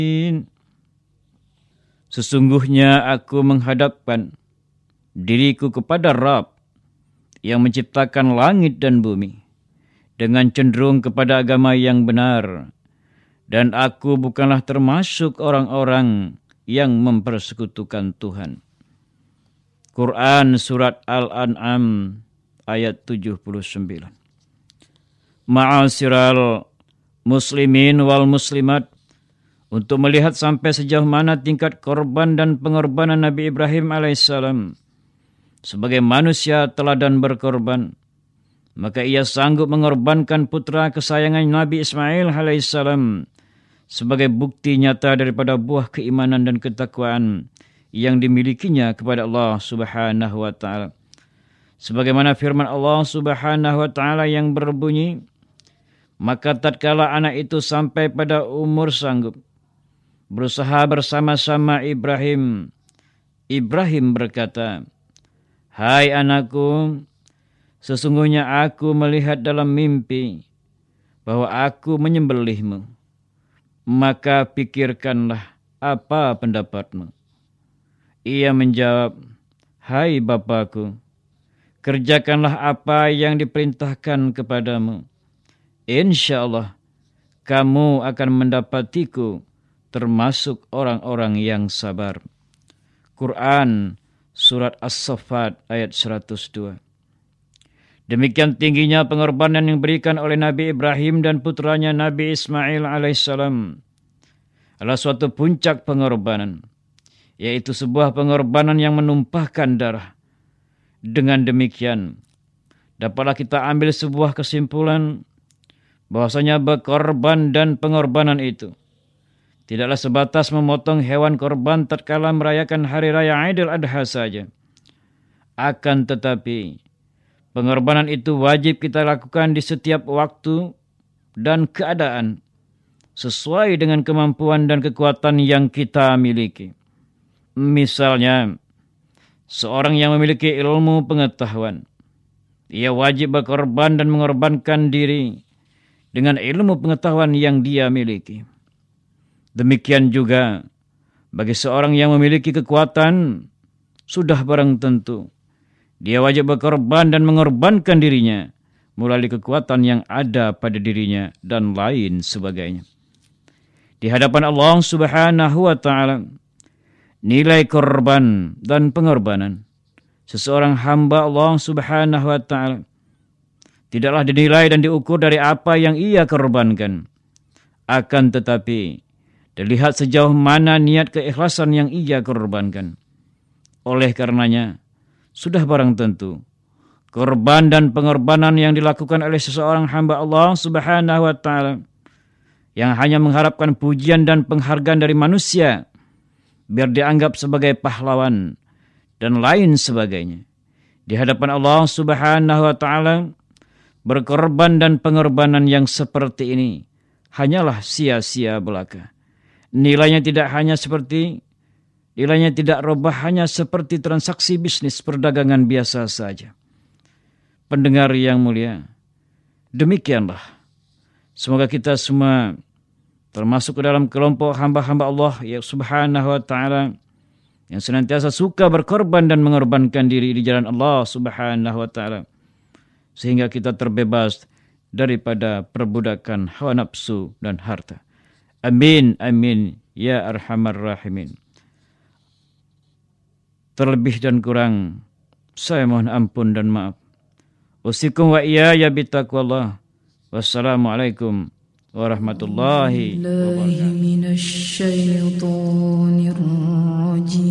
Sesungguhnya aku menghadapkan diriku kepada Rabb yang menciptakan langit dan bumi dengan cenderung kepada agama yang benar, dan aku bukanlah termasuk orang-orang yang mempersekutukan Tuhan. Quran Surat Al-An'am ayat 79. Ma'asyiral muslimin wal muslimat, untuk melihat sampai sejauh mana tingkat korban dan pengorbanan Nabi Ibrahim alaihissalam sebagai manusia teladan berkorban, maka ia sanggup mengorbankan putra kesayangan Nabi Ismail alaihissalam sebagai bukti nyata daripada buah keimanan dan ketakwaan yang dimilikinya kepada Allah Subhanahu wa taala. Sebagaimana firman Allah Subhanahu wa taala yang berbunyi, maka tatkala anak itu sampai pada umur sanggup berusaha bersama-sama Ibrahim, Ibrahim berkata, "Hai anakku, sesungguhnya aku melihat dalam mimpi bahwa aku menyembelihmu. Maka pikirkanlah apa pendapatmu." Ia menjawab, "Hai Bapakku, kerjakanlah apa yang diperintahkan kepadamu. Insya Allah kamu akan mendapatiku termasuk orang-orang yang sabar." Quran Surat As-Saffat ayat 102. Demikian tingginya pengorbanan yang diberikan oleh Nabi Ibrahim dan putranya Nabi Ismail alaihissalam adalah suatu puncak pengorbanan, yaitu sebuah pengorbanan yang menumpahkan darah. Dengan demikian, dapatlah kita ambil sebuah kesimpulan bahwasanya berkorban dan pengorbanan itu tidaklah sebatas memotong hewan korban tatkala merayakan hari raya Idul Adha saja. Akan tetapi, pengorbanan itu wajib kita lakukan di setiap waktu dan keadaan sesuai dengan kemampuan dan kekuatan yang kita miliki. Misalnya, seorang yang memiliki ilmu pengetahuan, ia wajib berkorban dan mengorbankan diri dengan ilmu pengetahuan yang dia miliki. Demikian juga bagi seorang yang memiliki kekuatan, sudah barang tentu dia wajib berkorban dan mengorbankan dirinya melalui kekuatan yang ada pada dirinya dan lain sebagainya. Di hadapan Allah Subhanahu wa taala, nilai korban dan pengorbanan seseorang hamba Allah Subhanahu wa taala tidaklah dinilai dan diukur dari apa yang ia korbankan, akan tetapi dilihat sejauh mana niat keikhlasan yang ia korbankan. Oleh karenanya, sudah barang tentu korban dan pengorbanan yang dilakukan oleh seseorang hamba Allah Subhanahu wa taala yang hanya mengharapkan pujian dan penghargaan dari manusia biar dianggap sebagai pahlawan dan lain sebagainya, di hadapan Allah Subhanahu wa taala, berkorban dan pengorbanan yang seperti ini hanyalah sia-sia belaka. Nilainya tidak robah hanya seperti transaksi bisnis perdagangan biasa saja. Pendengar yang mulia, demikianlah. Semoga kita semua termasuk ke dalam kelompok hamba-hamba Allah yang Subhanahu wa taala yang senantiasa suka berkorban dan mengorbankan diri di jalan Allah Subhanahu wa taala, sehingga kita terbebas daripada perbudakan hawa nafsu dan harta. Amin, amin, ya arhamar rahimin. Terlebih dan kurang, saya mohon ampun dan maaf. Usikum wa iyaya bitaqwallah. Wassalamualaikum warahmatullahi wabarakatuh.